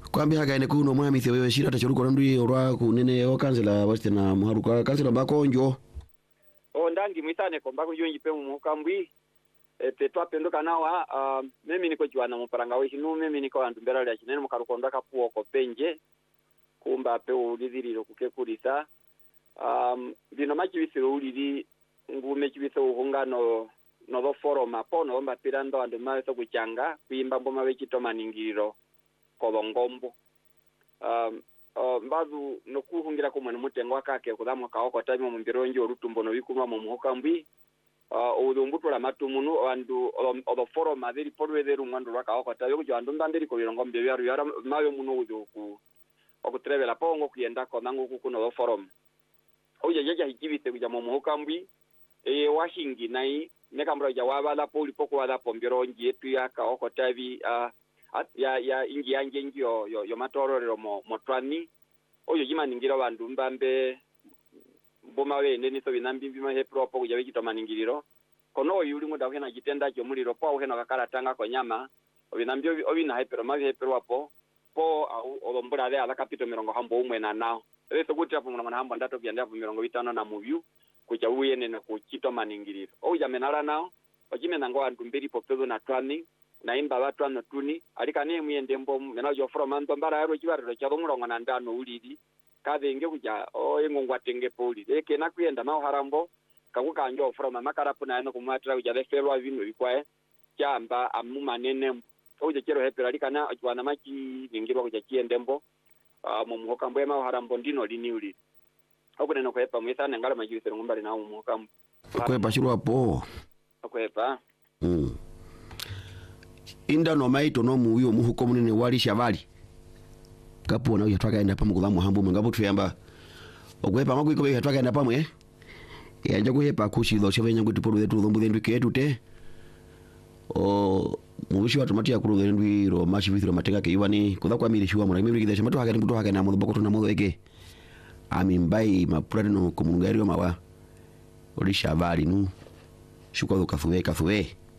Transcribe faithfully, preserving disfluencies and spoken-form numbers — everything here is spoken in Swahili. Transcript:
kwambi hakaine kuno mwami thio wewe shira tachoruko ndui orwa kunene o kansela waste na muharuka kansela bakonjo o ndangi mwisane ko mbako yonyi pe mu kambwi ete twapendoka nawa uh, mimi niko jwana muparanga we hinu mimi niko antu mbera ya kinene mukaruko ndaka puo ko penje kumba pe uliziriro kukekulisa um bino makibisiro uliri ngume kibiso uhungano no do foroma pono mba pirando ande maso kuchanga kuimba mboma wekitoma ningiro ko ngombo um uh, mbazu no kuhungira ko mwana mutengo akake kudamwa kaoko time mu mbironjo rutumbo no bikumwa mu muhokambwi uh udumbuto la matumunu andu odo foroma deri porwederu ngando rakaoko tayo kujo andu ndanderi ko birongo mbe byaru yara mawe muno ujo ku okutrevela pongo kuyenda ko nangu kuno do forum oje jeje hikibite kuja mu muhokambwi e washingi nai nekambro ja wabala poli poko wala pombironji etu yaka oko tabi uh, ya ya ingi yange ngio yo, yo matororero mo motwani oyo jima ningira bandu mbambe boma we neni so binambi bima he propo kuja wikito maningiriro kono oyo uli ngoda hena jitenda kyo muliro po hena kakala tanga ko nyama obinambi obina hyper ma hyper wapo po olombura le ala kapito mirongo hambo umwe na nao eso kuti apo mwana hambo ndato byanda apo mirongo bitano na muvyu kuja uyene na kukito maningiriro oyo jamenala nao ojimena ngo andu mbiri popezo na twani na imba watu ano tuni alika ne muyende mbo mena jo from anto mbara yaro kibariro cha murongo na ndano ulidi kadenge kuja o engongwa tenge poli eke na kuyenda na harambo kakuka njo from makarapu na eno kumatra kuja lefelwa vino bikwae cyamba amumanene oje kero hepera alika na ajwana maki ningirwa kuja kiendembo uh, mu muhokambo ema harambo ndino lini uli okune no kwepa mwesana ngala majisero ngombali na mu muhokambo kwepa shirwa po kwepa mm inda no maito no muyo muhuko munene wali shavali kapo na yatwaka enda pamu kulamu hambu ngapo tuyamba ogwepa magwiko be yatwaka enda pamu eh yanja kuhepa kushilo shavenya kuti polo yetu lombu dendu ketu te o mubishi watu matia kuru dendu ro machi bithiro mateka ke iwani kudha kwa miri shuwa mura mimi kidesha matu haka mtu haka na mudho bakoto na mudho eke amimbai mapurani no komungario mawa oli shavali nu shukwa kafuwe kafuwe